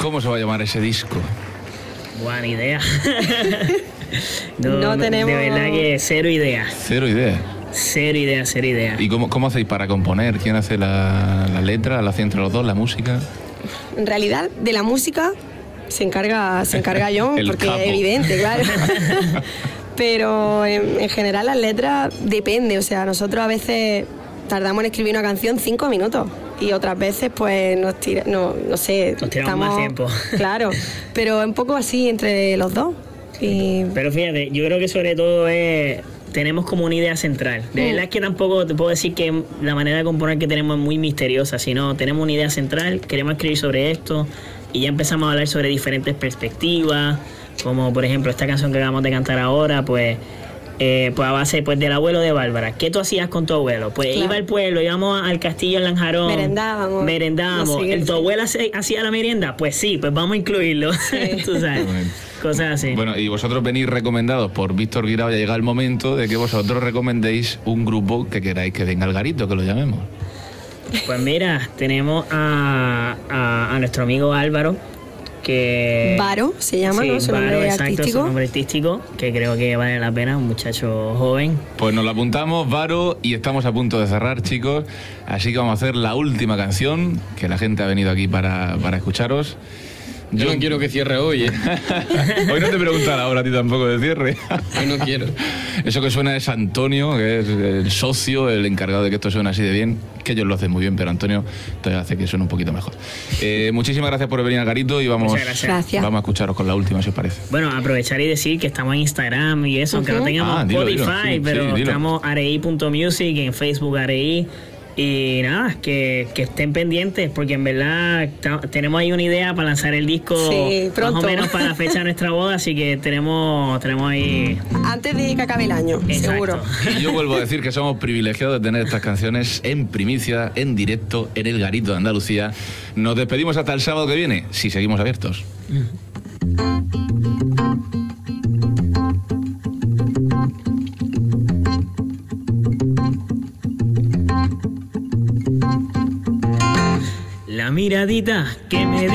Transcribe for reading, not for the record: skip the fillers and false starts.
¿Cómo se va a llamar ese disco? Buena idea. No tenemos... De verdad que cero idea. Cero idea. Cero idea. ¿Y cómo hacéis para componer? ¿Quién hace la letra? ¿La hacéis entre los dos, la música? En realidad, de la música se encarga John, porque capo. es evidente, claro. Pero en general las letras depende, o sea, nosotros a veces tardamos en escribir una canción 5 minutos y otras veces pues nos tiramos más tiempo. Claro, pero un poco así entre los dos. Pero fíjate, yo creo que sobre todo tenemos como una idea central. De verdad es que tampoco te puedo decir que la manera de componer que tenemos es muy misteriosa, sino tenemos una idea central, queremos escribir sobre esto y ya empezamos a hablar sobre diferentes perspectivas, como por ejemplo esta canción que acabamos de cantar ahora, pues a base pues del abuelo de Bárbara. ¿Qué tú hacías con tu abuelo? Pues claro. Iba al pueblo, íbamos al castillo en Lanjarón. Merendábamos. No sé, ¿Tu abuela hacía la merienda? Pues sí, pues vamos a incluirlo. Sí. Tú sabes, cosas así. Bueno, y vosotros venís recomendados por Víctor Guirao. Ya llega el momento de que vosotros recomendéis un grupo que queráis que venga al garito, que lo llamemos. Pues mira, tenemos a nuestro amigo Álvaro, que... Varo se llama, sí, ¿no? Su Varo, nombre exacto, artístico. su nombre artístico, que creo que vale la pena, un muchacho joven. Pues nos lo apuntamos, Varo, y estamos a punto de cerrar, chicos. Así que vamos a hacer la última canción, que la gente ha venido aquí para escucharos. Yo no quiero que cierre hoy, ¿eh? Hoy no te preguntaré ahora a ti tampoco de cierre. Hoy no quiero. Eso que suena es Antonio, que es el socio, el encargado de que esto suene así de bien, que ellos lo hacen muy bien, pero Antonio todavía hace que suene un poquito mejor. Muchísimas gracias por venir al garito y vamos a escucharos con la última, si os parece. Bueno, aprovechar y decir que estamos en Instagram y eso, aunque no tengamos Spotify, pero estamos arei.music, en Facebook Arei. Y nada, que estén pendientes, porque en verdad tenemos ahí una idea para lanzar el disco más o menos para la fecha de nuestra boda, así que tenemos ahí... Antes de que acabe el año, exacto. Seguro. Y yo vuelvo a decir que somos privilegiados de tener estas canciones en primicia, en directo, en el garito de Andalucía. Nos despedimos hasta el sábado que viene, si seguimos abiertos. La miradita que me